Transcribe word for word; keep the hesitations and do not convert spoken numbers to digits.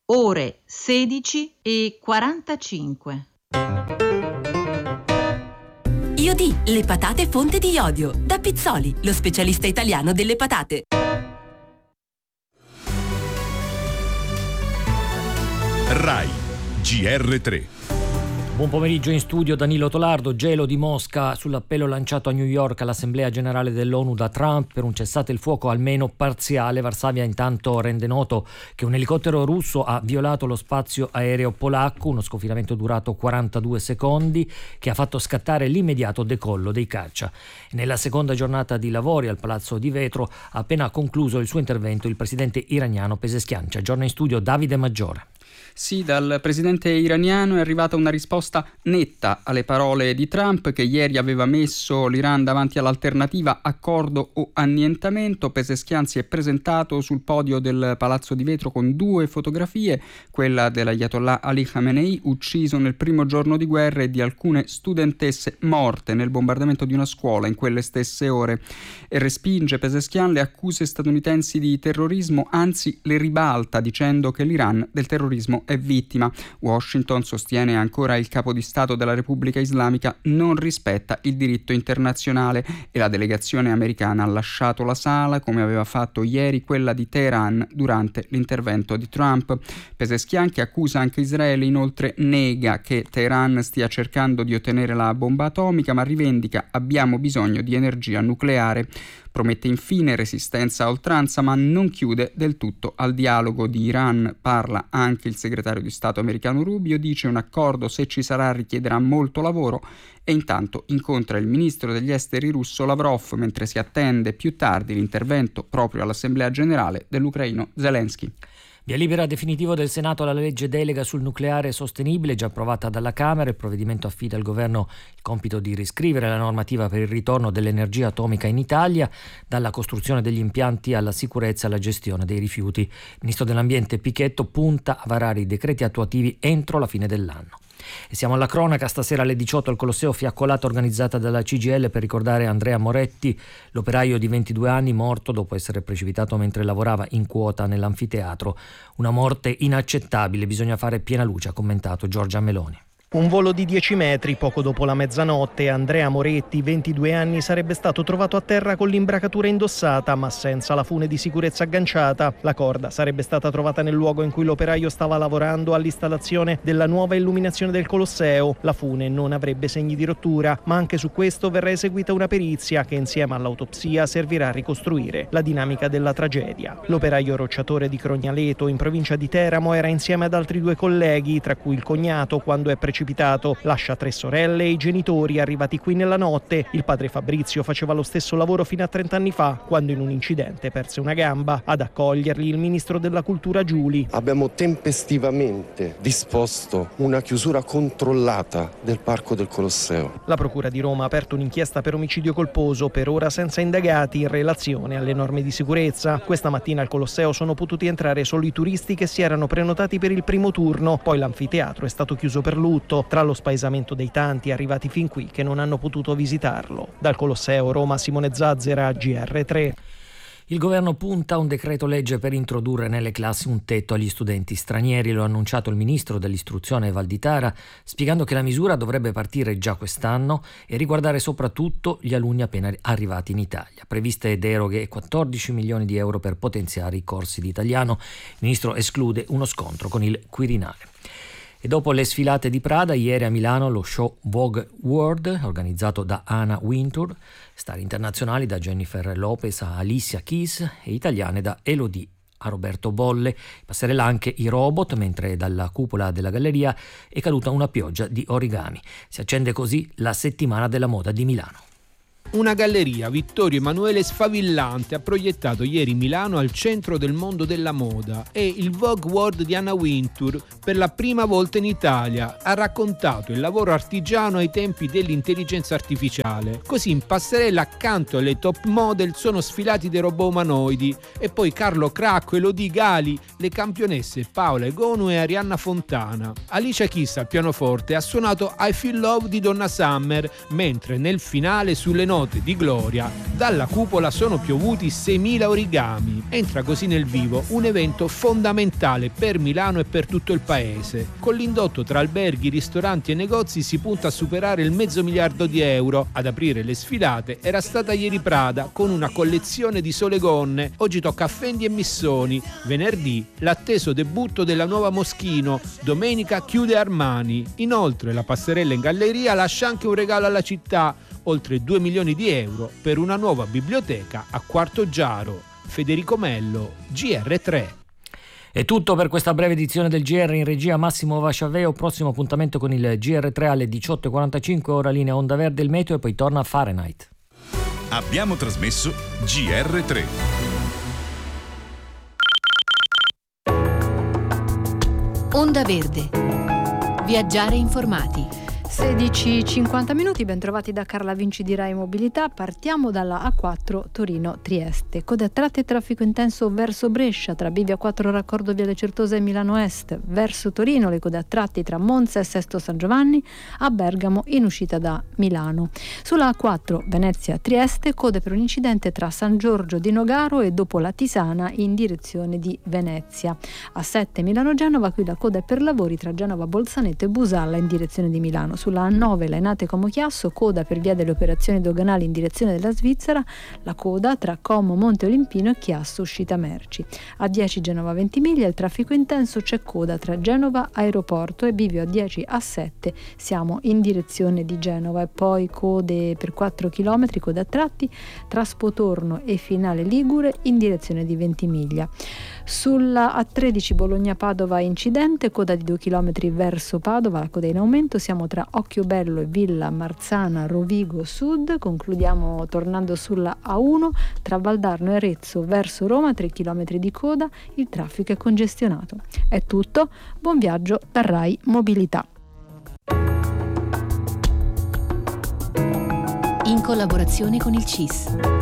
ore sedici e quarantacinque. Iodì, le patate fonte di iodio. Da Pizzoli, lo specialista italiano delle patate. Rai G R tre. Buon pomeriggio in studio Danilo Tolardo. Gelo di Mosca sull'appello lanciato a New York all'Assemblea Generale dell'ONU da Trump per un cessate il fuoco almeno parziale. Varsavia intanto rende noto che un elicottero russo ha violato lo spazio aereo polacco, uno sconfinamento durato quarantadue secondi che ha fatto scattare l'immediato decollo dei caccia. Nella seconda giornata di lavori al Palazzo di Vetro ha appena concluso il suo intervento il presidente iraniano Pezeshkian. Ci aggiorna in studio Davide Maggiore. Sì, dal presidente iraniano è arrivata una risposta netta alle parole di Trump, che ieri aveva messo l'Iran davanti all'alternativa accordo o annientamento. Pezeshkian si è presentato sul podio del Palazzo di Vetro con due fotografie, quella dell'Ayatollah Ali Khamenei, ucciso nel primo giorno di guerra, e di alcune studentesse morte nel bombardamento di una scuola in quelle stesse ore. E respinge Pezeshkian le accuse statunitensi di terrorismo, anzi le ribalta dicendo che l'Iran del terrorismo è vittima. Washington, sostiene ancora il capo di Stato della Repubblica Islamica, non rispetta il diritto internazionale, e la delegazione americana ha lasciato la sala come aveva fatto ieri quella di Teheran durante l'intervento di Trump. Pezeshkian, che accusa anche Israele, inoltre nega che Teheran stia cercando di ottenere la bomba atomica, ma rivendica: abbiamo bisogno di energia nucleare. Promette infine resistenza a oltranza, ma non chiude del tutto al dialogo. Di Iran parla anche il segretario di Stato americano Rubio, dice un accordo, se ci sarà, richiederà molto lavoro, e intanto incontra il ministro degli esteri russo Lavrov, mentre si attende più tardi l'intervento proprio all'Assemblea Generale dell'ucraino Zelensky. Via libera definitivo del Senato alla legge delega sul nucleare sostenibile, già approvata dalla Camera. Il provvedimento affida al governo il compito di riscrivere la normativa per il ritorno dell'energia atomica in Italia, dalla costruzione degli impianti alla sicurezza e alla gestione dei rifiuti. Il ministro dell'Ambiente Pichetto punta a varare i decreti attuativi entro la fine dell'anno. E siamo alla cronaca. Stasera alle diciotto al Colosseo, fiaccolata organizzata dalla C G I L per ricordare Andrea Moretti, l'operaio di ventidue anni morto dopo essere precipitato mentre lavorava in quota nell'anfiteatro. Una morte inaccettabile, bisogna fare piena luce, ha commentato Giorgia Meloni. Un volo di dieci metri, poco dopo la mezzanotte, Andrea Moretti, ventidue anni, sarebbe stato trovato a terra con l'imbracatura indossata ma senza la fune di sicurezza agganciata. La corda sarebbe stata trovata nel luogo in cui l'operaio stava lavorando all'installazione della nuova illuminazione del Colosseo. La fune non avrebbe segni di rottura, ma anche su questo verrà eseguita una perizia che insieme all'autopsia servirà a ricostruire la dinamica della tragedia. L'operaio rocciatore di Crognaleto, in provincia di Teramo, era insieme ad altri due colleghi, tra cui il cognato, quando è precipitato. Lascia tre sorelle e i genitori arrivati qui nella notte. Il padre Fabrizio faceva lo stesso lavoro fino a trenta anni fa, quando in un incidente perse una gamba. Ad accoglierli il ministro della cultura Giuli. Abbiamo tempestivamente disposto una chiusura controllata del parco del Colosseo. La procura di Roma ha aperto un'inchiesta per omicidio colposo, per ora senza indagati in relazione alle norme di sicurezza. Questa mattina al Colosseo sono potuti entrare solo i turisti che si erano prenotati per il primo turno, poi l'anfiteatro è stato chiuso per lutto, tra lo spaesamento dei tanti arrivati fin qui che non hanno potuto visitarlo. Dal Colosseo, Roma, Simone Zazzera, G R tre. Il governo punta a un decreto legge per introdurre nelle classi un tetto agli studenti stranieri. Lo ha annunciato il ministro dell'istruzione Valditara, spiegando che la misura dovrebbe partire già quest'anno e riguardare soprattutto gli alunni appena arrivati in Italia. Previste deroghe e quattordici milioni di euro per potenziare i corsi di italiano. Il ministro esclude uno scontro con il Quirinale. E dopo le sfilate di Prada, ieri a Milano lo show Vogue World, organizzato da Anna Wintour, star internazionali da Jennifer Lopez a Alicia Keys e italiane da Elodie a Roberto Bolle. Passerella anche i robot, mentre dalla cupola della galleria è caduta una pioggia di origami. Si accende così la settimana della moda di Milano. Una galleria Vittorio Emanuele sfavillante ha proiettato ieri Milano al centro del mondo della moda, e il Vogue World di Anna Wintour, per la prima volta in Italia, ha raccontato il lavoro artigiano ai tempi dell'intelligenza artificiale. Così in passerella accanto alle top model sono sfilati dei robot umanoidi, e poi Carlo Cracco, Elodie Gali, le campionesse Paola Egonu e Arianna Fontana. Alicia Keys al pianoforte ha suonato I Feel Love di Donna Summer, mentre nel finale sulle note note di gloria, dalla cupola sono piovuti seimila origami. Entra così nel vivo un evento fondamentale per Milano e per tutto il paese. Con l'indotto tra alberghi, ristoranti e negozi si punta a superare il mezzo miliardo di euro. Ad aprire le sfilate era stata ieri Prada con una collezione di sole gonne. Oggi tocca a Fendi e Missoni. Venerdì l'atteso debutto della nuova Moschino. Domenica chiude Armani. Inoltre la passerella in galleria lascia anche un regalo alla città, oltre due milioni di euro per una nuova biblioteca a Quarto Giaro. Federico Mello, G R tre. È tutto per questa breve edizione del G R. In regia Massimo Vasciaveo. Prossimo appuntamento con il G R tre alle diciotto e quarantacinque, ora linea Onda Verde il meteo e poi torna Fahrenheit. Abbiamo trasmesso G R tre. Onda Verde. Viaggiare informati. sedici e cinquanta minuti, ben trovati da Carla Vinci di Rai Mobilità. Partiamo dalla A quattro Torino-Trieste. Code a tratti e traffico intenso verso Brescia, tra Bivia quattro raccordo Viale Certosa e Milano Est. Verso Torino le code a tratti tra Monza e Sesto San Giovanni, a Bergamo in uscita da Milano. Sulla A quattro Venezia-Trieste, code per un incidente tra San Giorgio di Nogaro e dopo la Tisana in direzione di Venezia. A sette Milano-Genova, qui la coda è per lavori tra Genova-Bolzaneto e Busalla in direzione di Milano. Sulla A nove Lainate-Como Chiasso, coda per via delle operazioni doganali in direzione della Svizzera, la coda tra Como Monte Olimpino e Chiasso uscita merci. A dieci Genova Ventimiglia, il traffico intenso, c'è coda tra Genova Aeroporto e Bivio a dieci a sette, siamo in direzione di Genova. E poi code per quattro chilometri, coda a tratti tra Spotorno e Finale Ligure in direzione di Ventimiglia. Sulla A tredici Bologna-Padova incidente, coda di due chilometri verso Padova, la coda in aumento, siamo tra Occhiobello e Villa Marzana Rovigo Sud. Concludiamo tornando sulla A uno tra Valdarno e Arezzo verso Roma, tre chilometri di coda, il traffico è congestionato. È tutto, buon viaggio da Rai Mobilità. In collaborazione con il C I S.